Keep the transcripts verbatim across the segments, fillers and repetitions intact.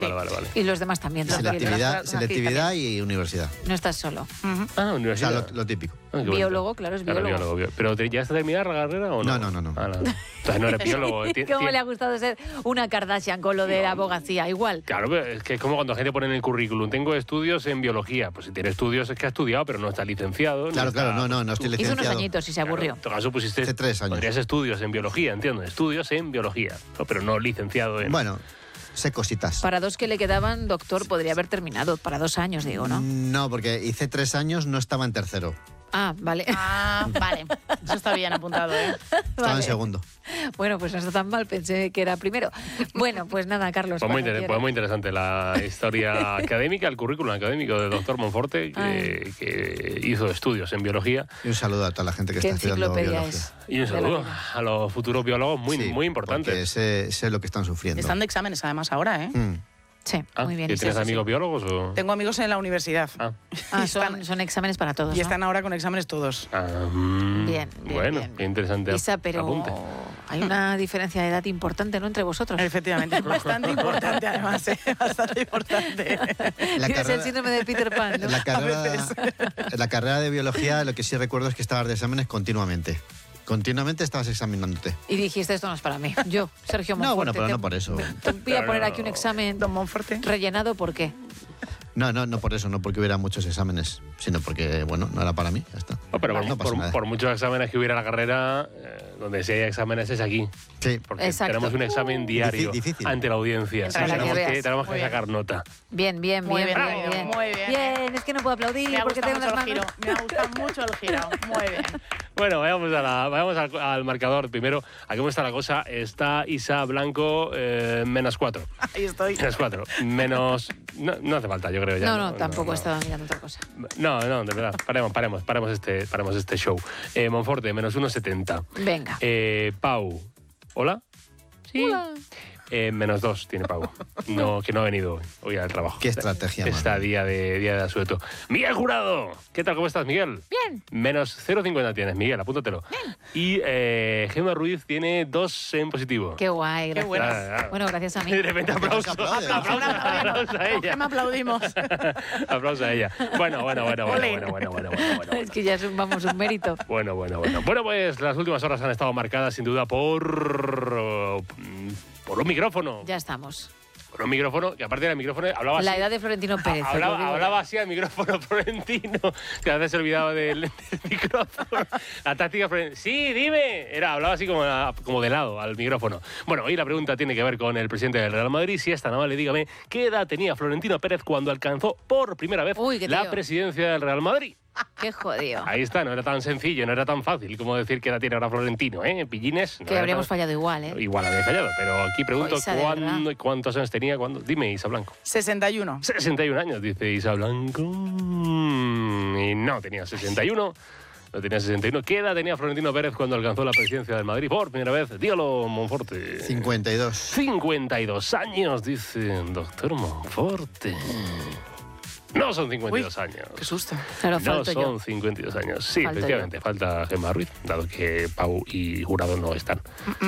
Vale, vale, vale. Y los demás también. Selectividad, selectividad y universidad. No estás solo. Uh-huh. Ah, universidad. O sea, lo, lo típico. Ah, biólogo, claro, es biólogo. Claro, biólogo. ¿Pero te, ya está terminada la carrera o no? No, no, no. no. Ah, no. Entonces no eres biólogo. ¿Cómo le ha gustado ser una Kardashian con lo de la abogacía? Igual. Claro, pero es que es como cuando la gente pone en el currículum, tengo estudios en biología. Pues si tiene estudios es que ha estudiado, pero no está licenciado. Claro, no claro, está... no, no, no estoy licenciado. Hizo unos añitos y se aburrió. Claro, en todo caso pusiste... Hace tres años. Podrías estudios en biología, entiendo. Estudios en biología, ¿no? Pero no licenciado en... Bueno... sé cositas. Para dos que le quedaban, doctor, podría haber terminado. Para dos años, digo, ¿no? No, porque hice tres años, no estaba en tercero. Ah, vale. Ah, vale. Eso está bien apuntado, ¿eh? Estaba Vale. en segundo. Bueno, pues no está tan mal, pensé que era primero. Bueno, pues nada, Carlos. Pues muy, cuando inter- pues muy interesante la historia académica, el currículum académico del doctor Monforte, que, que hizo estudios en biología. Y un saludo a toda la gente que ¿Qué está estudiando enciclopedia biología. es? Y un De la saludo vida. a los futuros biólogos muy, Sí, muy importantes. Porque sé, sé lo que están sufriendo. Están de exámenes además ahora, ¿eh? Mm. Sí, Ah, muy bien. ¿que Sí, ¿Tienes sí, amigos sí. biólogos o...? Tengo amigos en la universidad. Ah, Ah, Y son, están- son exámenes para todos, Y ¿no? están ahora con exámenes todos. ah, mm, Bien, bien, Bueno, bien. qué interesante Isa, pero apunte. hay una diferencia de edad importante, ¿no?, entre vosotros. Efectivamente, bastante importante además, ¿eh? Bastante importante. La Tienes el carrera, síndrome de Peter Pan, ¿no? en la, carrera, en la carrera de biología lo que sí recuerdo es que estabas de exámenes continuamente. Continuamente estabas examinándote. Y dijiste, esto no es para mí. Yo, Sergio Monforte. No, bueno, pero te- no por eso. Te voy a Pero poner no. aquí un examen Don Monforte. rellenado, ¿por qué? No, no, no por eso, no porque hubiera muchos exámenes, sino porque, bueno, no era para mí, ya está. No, pero por- No pasa por, nada. por muchos exámenes que hubiera en la carrera, eh, donde si hay exámenes es aquí. Sí, Porque Exacto. tenemos un examen diario difícil. ante la audiencia. Para que tenemos que, veas. tenemos que Muy bien. sacar nota. Bien, bien, Muy bien, bien, bien, muy bien. bien, muy bien. Bien, es que no puedo aplaudir Me ha porque gustado tengo mucho las el manos... giro. Me ha gustado mucho el giro. Muy bien. Bueno, vayamos, a la, vayamos al, al marcador primero. ¿A cómo está la cosa? Está Isa Blanco eh, menos cuatro. Ahí estoy. Menos cuatro. Menos... No, no hace falta, yo creo ya. No, no, tampoco estaba mirando otra cosa. No, no, de verdad. Paremos, paremos, paremos este, paremos este show. Eh, Monforte, menos uno setenta. Venga. Eh, Pau, ¿hola? Sí. Hola. Eh, menos dos tiene Pau. No, que no ha venido hoy, hoy al trabajo. Qué estrategia, Está madre. día de, día de asueto. Miguel Jurado. ¿Qué tal? ¿Cómo estás, Miguel? Bien. Menos cero coma cincuenta tienes, Miguel, apúntatelo. Y eh, Gemma Ruiz tiene dos en positivo. Qué guay, gracias. buenas. Ah, ah. Bueno, gracias a mí. Y de repente aplauso. aplaude. Aplauso, aplauso a ¿Por qué ella. me aplaudimos? Aplauso a ella. Bueno, bueno, bueno, bueno, Ole. bueno, bueno, bueno, bueno, bueno. Es que ya es un, vamos, un mérito. Bueno, bueno, bueno. Bueno, pues las últimas horas han estado marcadas sin duda por por un micrófono. Ya estamos. Por un micrófono, que aparte del micrófono hablaba así. La edad de Florentino Pérez. os lo Hablaba, digo ya. hablaba así al micrófono Florentino, que a veces se olvidaba del, del micrófono. La táctica Florentino. Sí, dime. Era, hablaba así como, a- como de lado al micrófono. Bueno, hoy la pregunta tiene que ver con el presidente del Real Madrid. Si es tan amable, dígame, ¿qué edad tenía Florentino Pérez cuando alcanzó por primera vez Uy, qué la tío. presidencia del Real Madrid? Qué jodido. Ahí está, no era tan sencillo, no era tan fácil como decir qué edad tiene ahora Florentino, ¿eh? Pillines. no Que era habríamos tan- fallado igual, ¿eh? Igual habría fallado, pero aquí pregunto Isa, de cuándo y cuántos años tenía. Cuándo. Dime, Isa Blanco. sesenta y uno. sesenta y un años, dice Isa Blanco. Mm, Y no, tenía sesenta y uno. No tenía sesenta y uno. ¿Qué edad tenía Florentino Pérez cuando alcanzó la presidencia del Madrid por primera vez? Dígalo, Monforte. cincuenta y dos. cincuenta y dos años, dice el doctor Monforte. No son cincuenta y dos años. Qué susto. Claro, No falto son yo. cincuenta y dos años. Sí, Falto efectivamente, falta Gemma Ruiz, dado que Pau y Jurado no están.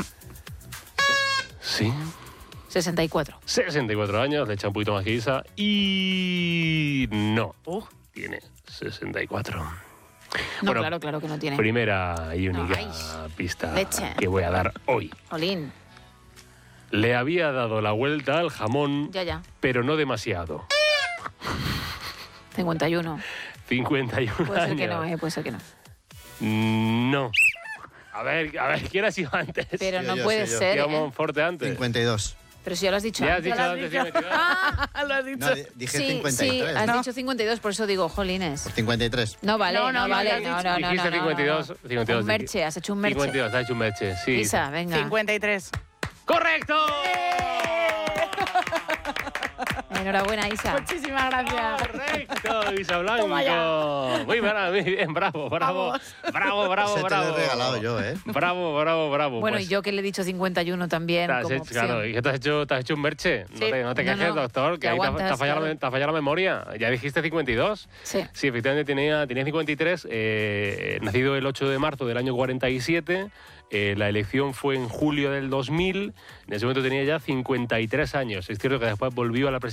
Sí, sesenta y cuatro. sesenta y cuatro años, le echa un poquito más que Isa. Y no, Uh, tiene sesenta y cuatro. No, Bueno, claro, claro que no tiene. Primera y única Ay, pista leche. que voy a dar hoy. Olín. Le había dado la vuelta al jamón, Ya, ya. pero no demasiado. cincuenta y uno. cincuenta y uno Puede ser años. que no, ¿eh? Puede ser que no. No. A ver, a ver, ¿quién ha sido antes? Pero Yo, no yo, puede soy yo. ser, Tío ¿eh? Monforte antes. cincuenta y dos. Pero si ya lo has dicho Ya has antes. dicho lo has antes. dicho. sí, me he quedado. lo has dicho. No, di- dije Sí, cincuenta y sí, tres. has ¿no? dicho cincuenta y dos, por eso digo, jolines. Por cincuenta y tres. No vale, No, no, no, no, vale, ya has no, dicho. no, no, no, Dijiste no, no, cincuenta y dos, no. cincuenta y dos. Un merche, has hecho un merche. cincuenta y dos, has hecho un merche, sí. Isa, venga. cincuenta y tres. ¡Correcto! Enhorabuena, Isa. Muchísimas gracias. Correcto, Isa Toma ya. Blanco. Muy bien, muy bien, bravo, bravo. Vamos. Bravo, bravo, Ese te bravo. lo he regalado yo, ¿eh? Bravo, bravo, bravo. Bueno, Pues, y yo que le he dicho cincuenta y uno también te has como hecho, opción. claro, ¿y qué te has hecho? ¿Te has hecho un merche? No Sí. te, no te No, quejes, no, doctor, que te ahí te ha- aguantas, te ha fallado la- claro. te ha fallado la memoria. Ya dijiste cincuenta y dos. Sí. Sí, efectivamente tenía, tenía cincuenta y tres, eh, nacido el ocho de marzo del año cuarenta y siete. Eh, la elección fue en julio del dos mil. En ese momento tenía ya cincuenta y tres años. Es cierto que después volvió a la presidencia